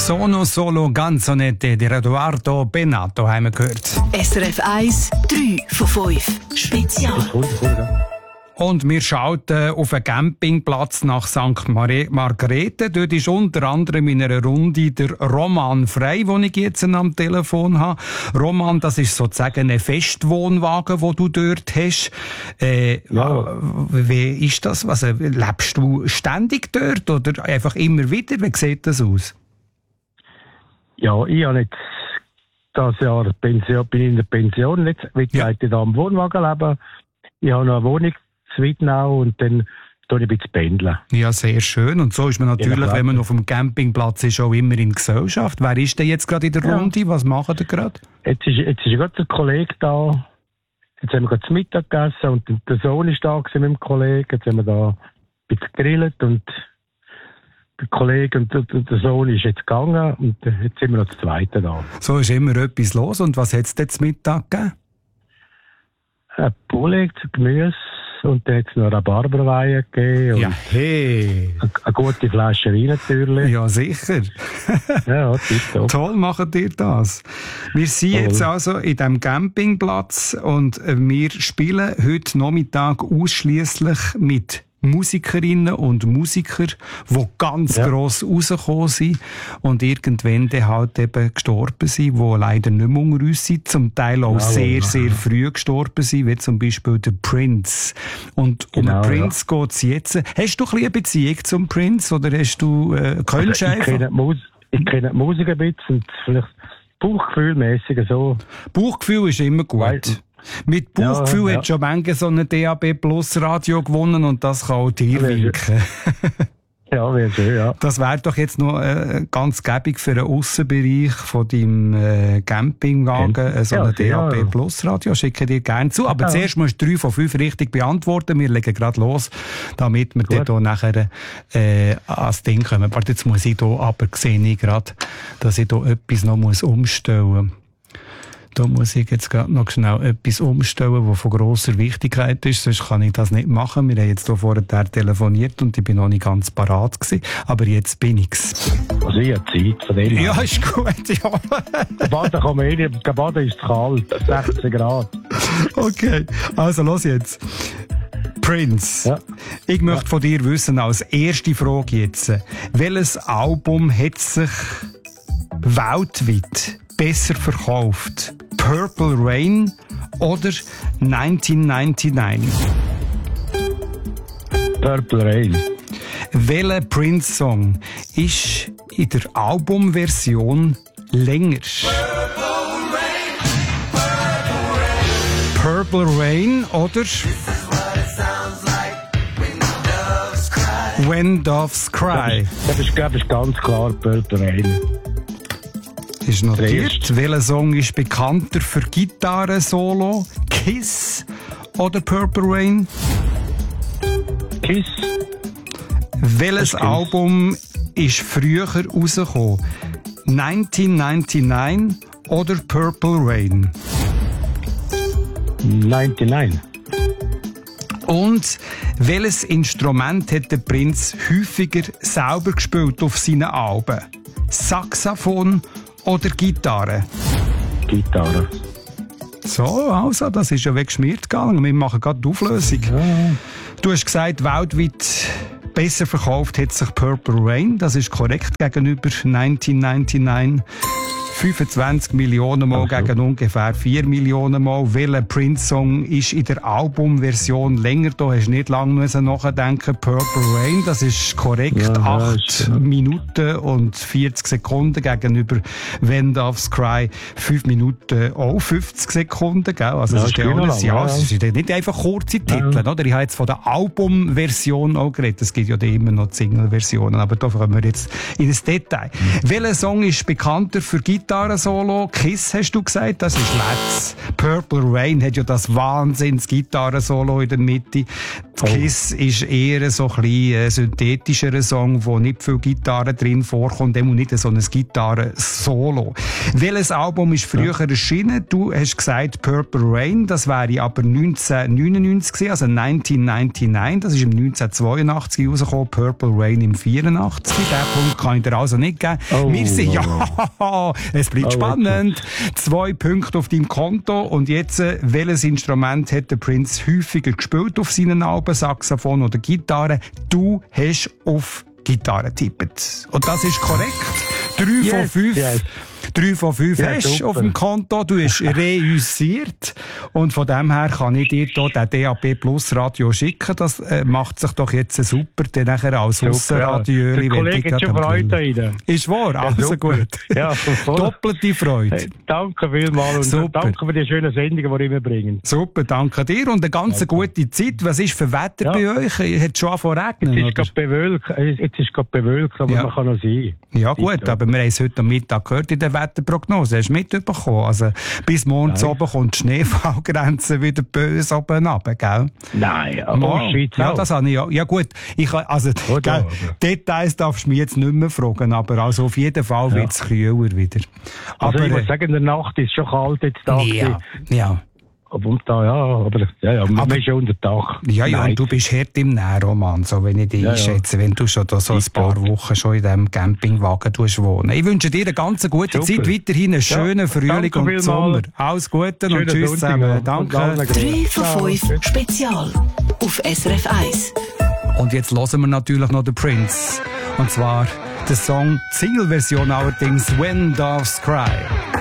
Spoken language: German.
Sono solo canzonette di Edoardo Bennato haben wir gehört. SRF 1, 3 von 5. Spezial. Und wir schalten auf einen Campingplatz nach St. Margrethe. Dort ist unter anderem in einer Runde der Roman Frey, den ich jetzt am Telefon habe. Roman, das ist sozusagen ein Festwohnwagen, den du dort hast. Ja. Wie ist das? Lebst du ständig dort oder einfach immer wieder? Wie sieht das aus? Ja, ich habe jetzt das Jahr bin in der Pension, jetzt, wie gesagt, ich da am Wohnwagen leben. Ich habe noch eine Wohnung in Wittnau und dann tue ich ein bisschen pendeln. Ja, sehr schön. Und so ist man natürlich, wenn man auf dem Campingplatz ist, auch immer in Gesellschaft. Wer ist denn jetzt gerade in der Runde? Was macht ihr gerade? Jetzt ist gerade der Kollege da. Jetzt haben wir gerade zu Mittag gegessen und der Sohn ist da mit dem Kollegen. Jetzt haben wir da ein bisschen gegrillt und der Kollege und der Sohn ist jetzt gegangen und jetzt sind wir noch zu zweiten da. So ist immer etwas los. Und was hat es denn zum Mittag gegeben? Ein Poulet, Gemüse und dann hat es noch Rhabarberweihe gegeben. Ja, hey! Eine gute Flasche Wein natürlich. Ja, sicher. Ja, tipptopp. Toll macht ihr das. Wir sind jetzt also in diesem Campingplatz und wir spielen heute Nachmittag ausschliesslich mit Musikerinnen und Musiker, die ganz gross rausgekommen sind und irgendwann dann halt eben gestorben sind, die leider nicht mehr unter uns sind, zum Teil auch sehr früh gestorben sind, wie zum Beispiel der Prince. Und um den Prince geht's jetzt. Hast du ein bisschen eine Beziehung zum Prince oder hast du, kennst du einfach? Ich kenne die Musik ein bisschen und vielleicht bauchgefühlmässig so. Bauchgefühl ist immer gut. Mit Bauchgefühl hat schon manche so ein DAB Plus Radio gewonnen und das kann auch dir winken. Ja, wäre schön, ja. Das wäre doch jetzt noch ganz gäbig für den Aussenbereich von deinem Campingwagen, so ein DAB Plus Radio. Schicke dir gerne zu. Aber zuerst musst du 3 von 5 richtig beantworten. Wir legen gerade los, damit wir dann hier nachher ans Ding kommen. Warte, jetzt muss ich hier aber sehe ich gerade, dass ich hier etwas noch umstellen muss. Da muss ich jetzt gerade noch schnell etwas umstellen, das von grosser Wichtigkeit ist, sonst kann ich das nicht machen. Wir haben jetzt hier vorher telefoniert und ich bin noch nicht ganz parat gewesen, aber jetzt bin ich's. Also ich habe Zeit von dem. Ja, ist gut, ja. Baden kann man nicht, Baden ist kalt, 16 Grad. Okay, also los jetzt. Prince, ich möchte von dir wissen, als erste Frage jetzt, welches Album hat sich weltweit besser verkauft? Purple Rain oder 1999? Purple Rain. Welcher Prince-Song ist in der Albumversion länger? Purple Rain oder When Doves Cry? Das ist ganz klar Purple Rain. Ist notiert. Welcher Song ist bekannter für Gitarren-Solo? Kiss oder Purple Rain? Kiss. Welches Album ist früher rausgekommen? 1999 oder Purple Rain? 99. Und welches Instrument hat der Prinz häufiger selber gespielt auf seinen Alben? Saxophon oder Gitarre? Gitarre. So, also, das ist ja weggeschmiert gegangen. Wir machen gerade die Auflösung. Ja. Du hast gesagt, weltweit besser verkauft hat sich Purple Rain. Das ist korrekt gegenüber 1999. 25 Millionen Mal gegen ungefähr 4 Millionen Mal. Welcher Prince-Song ist in der Albumversion länger? Da hast du nicht lange nachdenken. Purple Rain, das ist korrekt. 8 Minuten und 40 Sekunden gegenüber When Doves Cry 5 Minuten auch 50 Sekunden. Gell? Also das ist ja alles, es sind nicht einfach kurze Titel. Oder? Ich habe jetzt von der Albumversion auch geredet. Es gibt ja immer noch Single-Versionen, aber da kommen wir jetzt in das Detail. Welcher Song ist bekannter für Gitarren-Solo? Kiss, hast du gesagt, das ist Let's. Purple Rain hat ja das Wahnsinns-Gitarren-Solo in der Mitte. Kiss ist eher so ein bisschen synthetischer Song, wo nicht viel Gitarre drin vorkommt, dem und nicht so ein Gitarren-Solo. Welches Album ist früher erschienen? Du hast gesagt Purple Rain, das wäre aber 1999 gewesen, also 1999, das ist im 1982 rausgekommen, Purple Rain im 84. Den Punkt kann ich dir also nicht geben. Wir sind, es bleibt spannend. 2 Punkte auf deinem Konto und jetzt, welches Instrument hat der Prince häufiger gespielt auf seinen Alben? Saxophon oder Gitarre. Du hast auf Gitarre getippt. Und das ist korrekt. 3 von 5. Yes. 3 von 5 hast du auf dem Konto. Du hast reüssiert. Und von dem her kann ich dir hier den DAB Plus Radio schicken. Das macht sich doch jetzt super. Dann nachher als Aussenradio. Der Kollege hat schon Freude rein. Ist wahr? Also gut. Ja, doppelte Freude. Hey, danke vielmals. Und danke für die schönen Sendungen, die ihr immer bringen. Super, danke dir. Und eine ganz gute Zeit. Was ist für Wetter bei euch? Hat es schon angefangen zu regnen? Jetzt ist gerade bewölkt, aber man kann noch sein. Ja gut, aber wir haben es heute am Mittag gehört in der Wetterprognose. Hast du mitbekommen? Also bis morgen oben kommt die Schneefallgrenze wieder böse oben runter, gell? Nein, aber Schweiz ja, das habe ich ja. Ja gut, Details darfst du mich jetzt nicht mehr fragen, aber also auf jeden Fall wird es kühler wieder. Also ich muss sagen, in der Nacht ist es schon kalt jetzt da. Ja. Aber man ist schon unter Tag. Ja, und du bist hart im Nähroman, so wenn ich dich einschätze, wenn du schon da so ein paar Wochen schon in diesem Campingwagen wohnen. Ich wünsche dir eine ganz gute Zeit, weiterhin einen schönen Frühling und Sommer. Alles Gute und tschüss zusammen. Danke. 3 von 5 Spezial auf SRF 1. Und jetzt hören wir natürlich noch den Prince. Und zwar der Song, die Single-Version allerdings, When Doves Cry.